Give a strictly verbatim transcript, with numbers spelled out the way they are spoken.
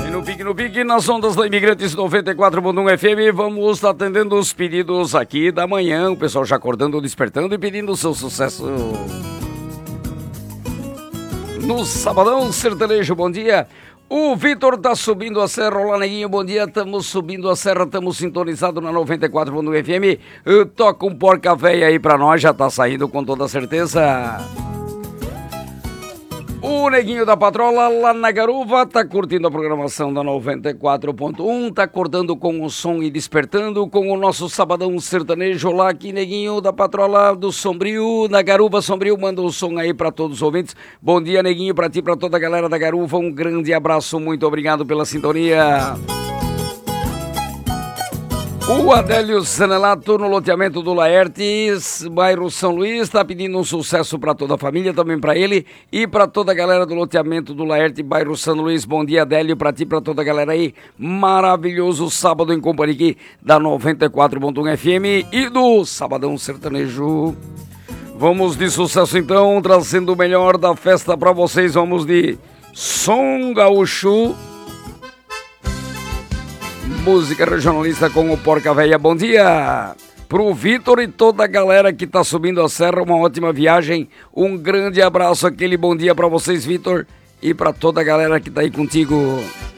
E no pique, no pique, nas ondas da Imigrantes noventa e quatro ponto um F M, vamos atendendo os pedidos aqui da manhã. O pessoal já acordando, despertando e pedindo o seu sucesso. No Sabadão Sertanejo, bom dia. O Vitor tá subindo a serra. Olá, neguinho, bom dia. Estamos subindo a serra, estamos sintonizados na noventa e quatro ponto um F M. Toca um porca véia aí pra nós, já tá saindo com toda certeza. O neguinho da patrola lá na Garuva tá curtindo a programação da noventa e quatro ponto um, tá acordando com o som e despertando com o nosso Sabadão Sertanejo lá aqui, neguinho da patrola do Sombrio, na Garuva Sombrio, manda um som aí pra todos os ouvintes. Bom dia, neguinho, pra ti, pra toda a galera da Garuva, um grande abraço, muito obrigado pela sintonia. O Adélio Sanelato no loteamento do Laertes, bairro São Luís, está pedindo um sucesso para toda a família, também para ele e para toda a galera do loteamento do Laerte, bairro São Luís. Bom dia, Adélio, para ti, para toda a galera aí. Maravilhoso sábado em companhia aqui da noventa e quatro ponto um F M e do Sabadão Sertanejo. Vamos de sucesso então, trazendo o melhor da festa para vocês. Vamos de Som Gaúcho. Música regionalista com o Porca Véia. Bom dia pro Vitor e toda a galera que tá subindo a serra, uma ótima viagem, um grande abraço, aquele bom dia pra vocês, Vitor, e pra toda a galera que tá aí contigo.